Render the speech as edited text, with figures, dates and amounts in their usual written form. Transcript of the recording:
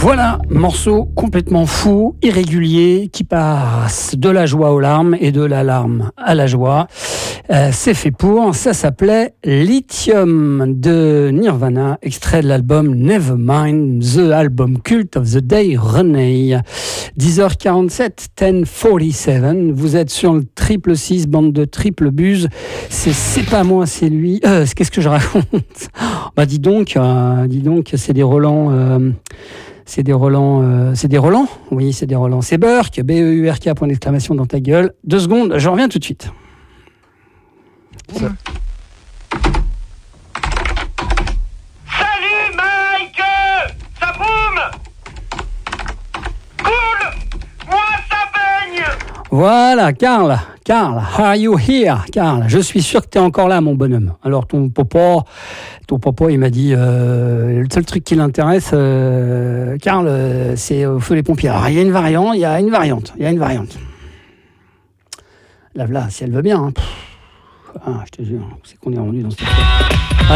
Voilà, morceau complètement fou, irrégulier, qui passe de la joie aux larmes et de la larme à la joie. C'est fait pour, ça s'appelait Lithium de Nirvana, extrait de l'album Nevermind, the album cult of the day René. 10h47, 10:47, vous êtes sur le 666, bande de triple buse, c'est pas moi, c'est lui. Qu'est-ce que je raconte? Bah dis donc, c'est des Roland... C'est des Roland, oui, c'est des Roland. C'est Burk, B-E-U-R-K, point d'exclamation dans ta gueule. 2 secondes, je reviens tout de suite. Salut Mike, ça boum. Cool, moi ça baigne. Voilà, Karl, are you here, Karl? Je suis sûr que t'es encore là, mon bonhomme. Alors ton papa, il m'a dit, le seul truc qui l'intéresse, Karl, c'est au feu les pompiers. Alors il y a une variante. La voilà, si elle veut bien. Hein. Je te jure, c'est qu'on est rendu dans cette...